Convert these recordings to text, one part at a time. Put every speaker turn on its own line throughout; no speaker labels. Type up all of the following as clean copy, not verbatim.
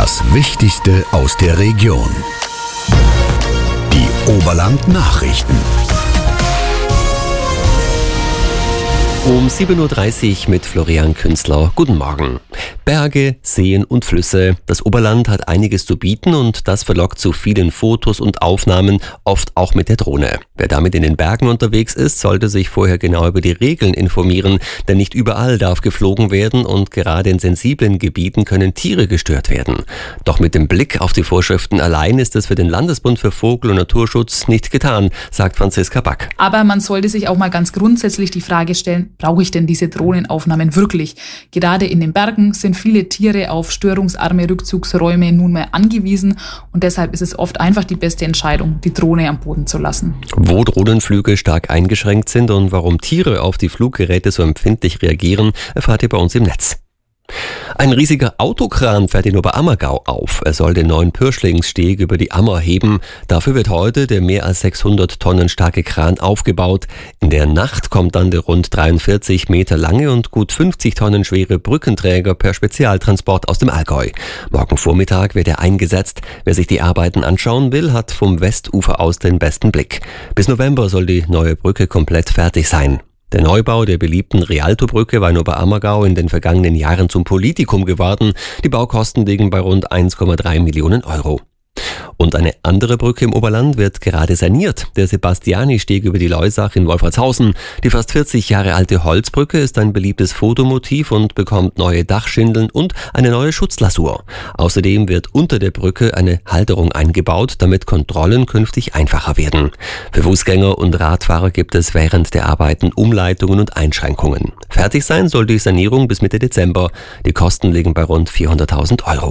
Das Wichtigste aus der Region. Die Oberland-Nachrichten.
Um 7.30 Uhr mit Florian Künzler. Guten Morgen. Berge, Seen und Flüsse. Das Oberland hat einiges zu bieten und das verlockt zu vielen Fotos und Aufnahmen, oft auch mit der Drohne. Wer damit in den Bergen unterwegs ist, sollte sich vorher genau über die Regeln informieren, denn nicht überall darf geflogen werden und gerade in sensiblen Gebieten können Tiere gestört werden. Doch mit dem Blick auf die Vorschriften allein ist es für den Landesbund für Vogel- und Naturschutz nicht getan, sagt Franziska Back.
Aber man sollte sich auch mal ganz grundsätzlich die Frage stellen, brauche ich denn diese Drohnenaufnahmen wirklich? Gerade in den Bergen sind viele Tiere auf störungsarme Rückzugsräume nunmehr angewiesen und deshalb ist es oft einfach die beste Entscheidung, die Drohne am Boden zu lassen.
Wo Drohnenflüge stark eingeschränkt sind und warum Tiere auf die Fluggeräte so empfindlich reagieren, erfahrt ihr bei uns im Netz. Ein riesiger Autokran fährt in Oberammergau auf. Er soll den neuen Pürschlingssteg über die Ammer heben. Dafür wird heute der mehr als 600 Tonnen starke Kran aufgebaut. In der Nacht kommt dann der rund 43 Meter lange und gut 50 Tonnen schwere Brückenträger per Spezialtransport aus dem Allgäu. Morgen Vormittag wird er eingesetzt. Wer sich die Arbeiten anschauen will, hat vom Westufer aus den besten Blick. Bis November soll die neue Brücke komplett fertig sein. Der Neubau der beliebten Rialtobrücke war in Oberammergau in den vergangenen Jahren zum Politikum geworden. Die Baukosten liegen bei rund 1,3 Millionen Euro. Und eine andere Brücke im Oberland wird gerade saniert. Der Sebastiani-Steg über die Loisach in Wolfratshausen. Die fast 40 Jahre alte Holzbrücke ist ein beliebtes Fotomotiv und bekommt neue Dachschindeln und eine neue Schutzglasur. Außerdem wird unter der Brücke eine Halterung eingebaut, damit Kontrollen künftig einfacher werden. Für Fußgänger und Radfahrer gibt es während der Arbeiten Umleitungen und Einschränkungen. Fertig sein soll die Sanierung bis Mitte Dezember. Die Kosten liegen bei rund 400.000 Euro.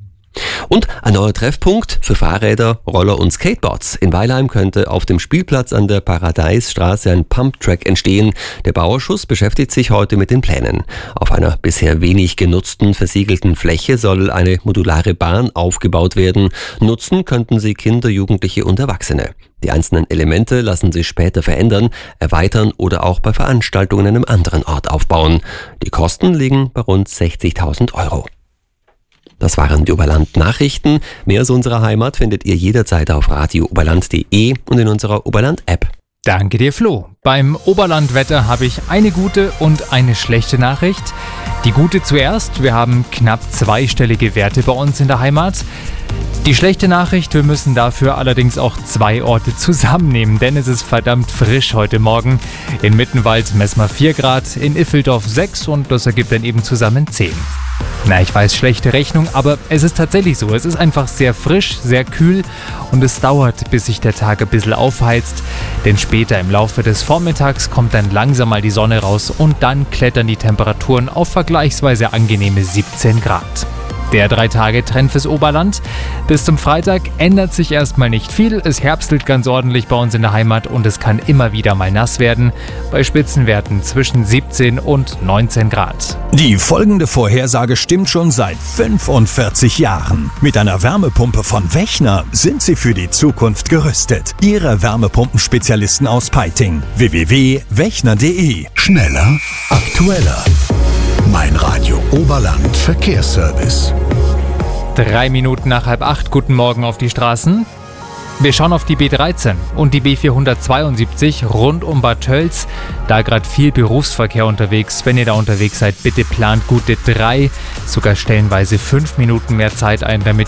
Und ein neuer Treffpunkt für Fahrräder, Roller und Skateboards. In Weilheim könnte auf dem Spielplatz an der Paradeisstraße ein Pumptrack entstehen. Der Bauausschuss beschäftigt sich heute mit den Plänen. Auf einer bisher wenig genutzten, versiegelten Fläche soll eine modulare Bahn aufgebaut werden. Nutzen könnten sie Kinder, Jugendliche und Erwachsene. Die einzelnen Elemente lassen sich später verändern, erweitern oder auch bei Veranstaltungen an einem anderen Ort aufbauen. Die Kosten liegen bei rund 60.000 Euro. Das waren die Oberland-Nachrichten. Mehr aus unserer Heimat findet ihr jederzeit auf radiooberland.de und in unserer Oberland-App.
Danke dir, Flo. Beim Oberlandwetter habe ich eine gute und eine schlechte Nachricht. Die gute zuerst. Wir haben knapp zweistellige Werte bei uns in der Heimat. Die schlechte Nachricht, wir müssen dafür allerdings auch 2 Orte zusammennehmen, denn es ist verdammt frisch heute Morgen. In Mittenwald messen wir 4 Grad, in Iffeldorf 6 und das ergibt dann eben zusammen 10. Na, ich weiß, schlechte Rechnung, aber es ist tatsächlich so. Es ist einfach sehr frisch, sehr kühl und es dauert, bis sich der Tag ein bisschen aufheizt. Denn später im Laufe des Vormittags kommt dann langsam mal die Sonne raus und dann klettern die Temperaturen auf vergleichsweise angenehme 17 Grad. Der 3-Tage-Trend fürs Oberland. Bis zum Freitag ändert sich erstmal nicht viel. Es herbstelt ganz ordentlich bei uns in der Heimat und es kann immer wieder mal nass werden. Bei Spitzenwerten zwischen 17 und 19 Grad.
Die folgende Vorhersage stimmt schon seit 45 Jahren. Mit einer Wärmepumpe von Wechner sind Sie für die Zukunft gerüstet. Ihre Wärmepumpenspezialisten aus Peiting. www.wechner.de. Schneller, aktueller. Mein Radio Oberland Verkehrsservice.
3 Minuten nach 7:30, guten Morgen auf die Straßen. Wir schauen auf die B13 und die B472 rund um Bad Tölz. Da gerade viel Berufsverkehr unterwegs. Wenn ihr da unterwegs seid, bitte plant gute 3, sogar stellenweise 5 Minuten mehr Zeit ein, damit